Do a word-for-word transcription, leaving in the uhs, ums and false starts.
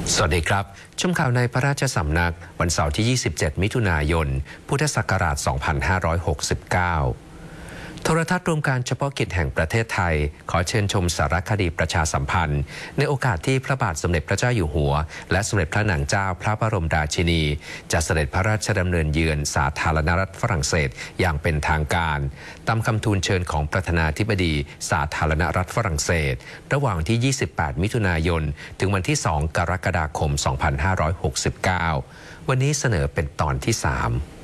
สวัสดีครับชมข่าวในพระราชสำนักวันเสาร์ที่ ยี่สิบเจ็ด มิถุนายน พุทธศักราช สองพันห้าร้อยหกสิบเก้า โทรทัศน์รวมการเฉพาะกิจแห่งประเทศไทยขอเชิญชมสารคดีประชาสัมพันธ์ในโอกาสที่พระบาทสมเด็จพระเจ้าอยู่หัวและสมเด็จพระนางเจ้าพระบรมราชินีจะเสด็จพระราชดำเนินเยือนสาธารณรัฐฝรั่งเศสอย่างเป็นทางการตามคำทูลเชิญของประธานาธิบดีสาธารณรัฐฝรั่งเศสระหว่างที่ ยี่สิบแปด มิถุนายนถึงวันที่ สอง กรกฎาคม สองพันห้าร้อยหกสิบเก้า วันนี้เสนอเป็นตอนที่ สาม